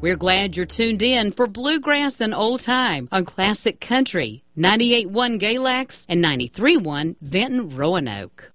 We're glad you're tuned in for Bluegrass and Old Time on Classic Country, 98.1 Galax and 93.1 Vinton Roanoke.